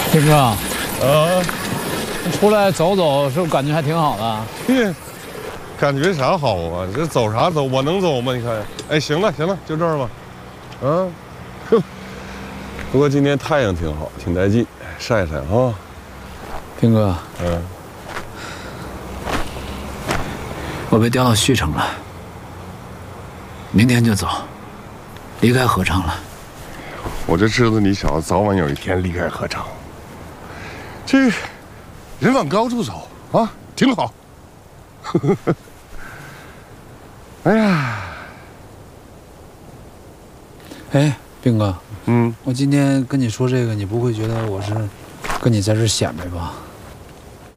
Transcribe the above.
兵哥，出来走走，是不是感觉还挺好的？ 感觉啥好啊？这走啥走？我能走吗？你看，哎，行了行了，就这儿吧。哼。不过今天太阳挺好，挺带劲，晒晒啊。 兵哥，我被调到旭城了，明天就走，离开合昌了。 我就知道你小子早晚有一天离开合昌。这人往高处走啊，挺好。哎呀， 哎，兵哥，我今天跟你说这个，你不会觉得我是跟你在这显摆吧？